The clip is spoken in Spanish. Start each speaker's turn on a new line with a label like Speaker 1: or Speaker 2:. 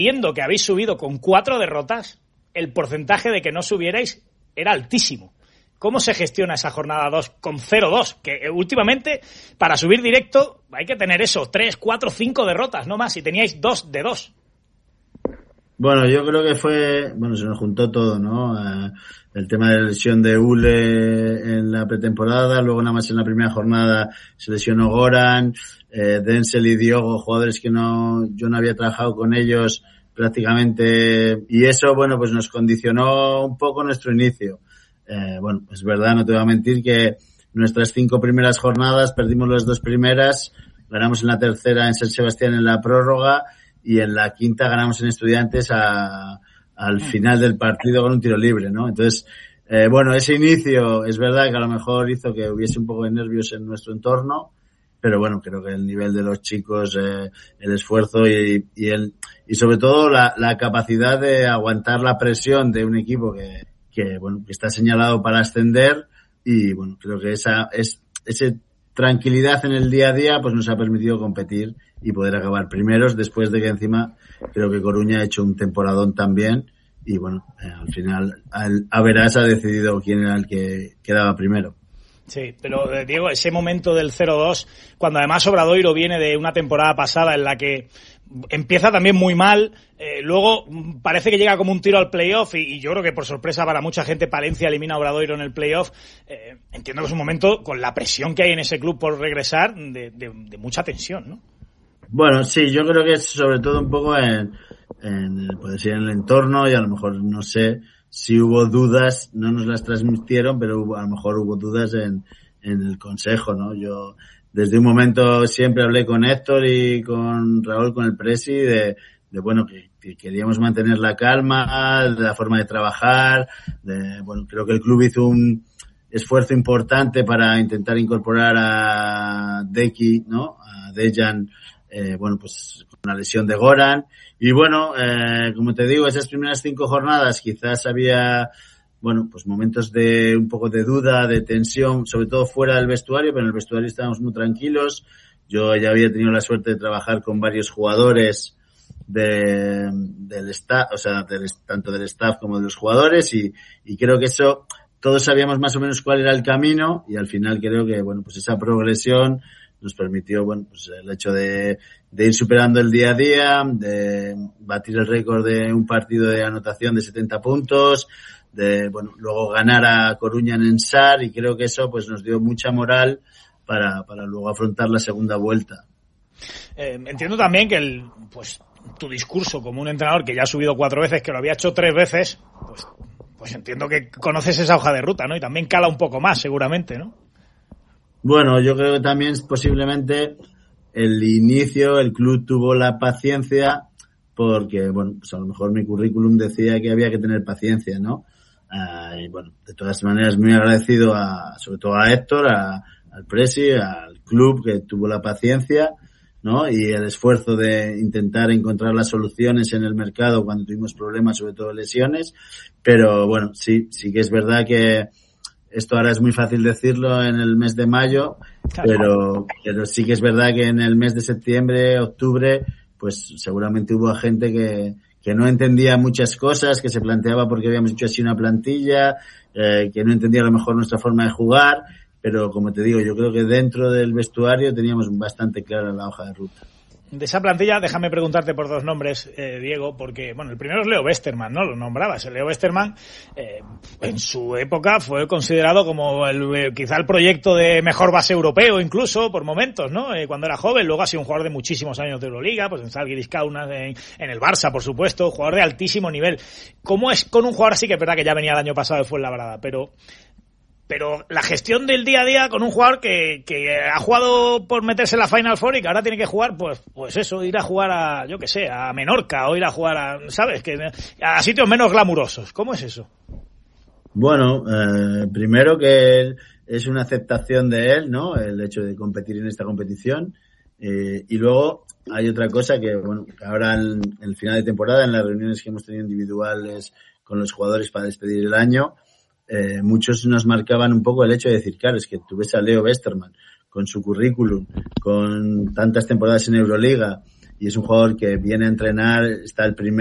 Speaker 1: Viendo que habéis subido con 4 derrotas, el porcentaje de que no subierais era altísimo. ¿Cómo se gestiona esa jornada 2 con 0-2? Que últimamente, para subir directo, hay que tener eso, 3, 4, 5 derrotas, no más, y teníais 2 de 2.
Speaker 2: Bueno, yo creo que se nos juntó todo, ¿no? El tema de la lesión de Ule en la pretemporada, luego nada más en la primera jornada se lesionó Goran, Denzel y Diogo, jugadores que yo no había trabajado con ellos prácticamente, y eso, bueno, pues nos condicionó un poco nuestro inicio. Bueno, es verdad, no te voy a mentir que nuestras 5 primeras jornadas perdimos las 2 primeras, ganamos en la tercera en San Sebastián en la prórroga, y en la quinta ganamos en Estudiantes al final del partido con un tiro libre, ¿no? Entonces, bueno, ese inicio es verdad que a lo mejor hizo que hubiese un poco de nervios en nuestro entorno, pero bueno, creo que el nivel de los chicos, el esfuerzo y sobre todo la capacidad de aguantar la presión de un equipo que está señalado para ascender, y bueno, creo que esa tranquilidad en el día a día pues nos ha permitido competir y poder acabar primeros, después de que encima creo que Coruña ha hecho un temporadón también, y bueno, al final Averas ha decidido quién era el que quedaba primero.
Speaker 1: Sí, pero Diego, ese momento del 0-2, cuando además Obradoiro viene de una temporada pasada en la que empieza también muy mal, luego parece que llega como un tiro al playoff, y yo creo que por sorpresa para mucha gente Palencia elimina a Obradoiro en el playoff. Entiendo que es un momento, con la presión que hay en ese club por regresar, de mucha tensión, ¿no?
Speaker 2: Bueno, sí, yo creo que es sobre todo un poco puede ser en el entorno, y a lo mejor no sé si hubo dudas, no nos las transmitieron, pero a lo mejor hubo dudas en el consejo, ¿no? Yo desde un momento siempre hablé con Héctor y con Raúl, con el presi, de bueno, que queríamos mantener la calma, de la forma de trabajar, bueno, creo que el club hizo un esfuerzo importante para intentar incorporar a Deki, ¿no? A Dejan, bueno, pues con la lesión de Goran. Y bueno, como te digo, esas primeras 5 jornadas quizás había, bueno, pues momentos de un poco de duda, de tensión, sobre todo fuera del vestuario, pero en el vestuario estábamos muy tranquilos. Yo ya había tenido la suerte de trabajar con varios jugadores del staff, o sea, tanto del staff como de los jugadores, y creo que eso, todos sabíamos más o menos cuál era el camino, y al final creo que, bueno, pues esa progresión nos permitió, bueno, pues el hecho de ir superando el día a día, de batir el récord de un partido de anotación de 70 puntos, bueno, luego ganar a Coruña en Ensar, y creo que eso pues nos dio mucha moral para luego afrontar la segunda vuelta.
Speaker 1: Entiendo también que tu discurso como un entrenador que ya ha subido 4 veces, que lo había hecho 3 veces, pues entiendo que conoces esa hoja de ruta, ¿no? Y también cala un poco más, seguramente, ¿no?
Speaker 2: Bueno, yo creo que también posiblemente el inicio, el club tuvo la paciencia, porque, bueno, pues a lo mejor mi currículum decía que había que tener paciencia, ¿no? Y bueno, de todas maneras muy agradecido sobre todo a Héctor, al presi, al club, que tuvo la paciencia, ¿no? Y el esfuerzo de intentar encontrar las soluciones en el mercado cuando tuvimos problemas, sobre todo lesiones. Pero bueno, sí que es verdad que esto ahora es muy fácil decirlo en el mes de mayo, pero sí que es verdad que en el mes de septiembre, octubre, pues seguramente hubo gente que no entendía muchas cosas, que se planteaba por qué habíamos hecho así una plantilla, que no entendía a lo mejor nuestra forma de jugar, pero como te digo, yo creo que dentro del vestuario teníamos bastante clara la hoja de ruta.
Speaker 1: De esa plantilla, déjame preguntarte por 2 nombres, Diego, porque, bueno, el primero es Leo Westermann, ¿no? Lo nombrabas. Leo Westermann, en su época fue considerado como quizá el proyecto de mejor base europeo, incluso, por momentos, ¿no? Cuando era joven, luego ha sido un jugador de muchísimos años de Euroliga, pues en Žalgiris Kaunas, en el Barça, por supuesto, jugador de altísimo nivel. ¿Cómo es con un jugador así, que es verdad que ya venía el año pasado de Fuenlabrada, pero la gestión del día a día con un jugador que ha jugado por meterse en la Final Four y que ahora tiene que jugar, pues eso, ir a jugar a, yo qué sé, a Menorca, o ir a jugar a, ¿sabes? A sitios menos glamurosos. ¿Cómo es eso?
Speaker 2: Bueno, primero que es una aceptación de él, ¿no? El hecho de competir en esta competición. Y luego hay otra cosa que, bueno, ahora en el final de temporada, en las reuniones que hemos tenido individuales con los jugadores para despedir el año, muchos nos marcaban un poco el hecho de decir, claro, es que tú ves a Leo Westermann con su currículum, con tantas temporadas en Euroliga, y es un jugador que viene a entrenar, está el primer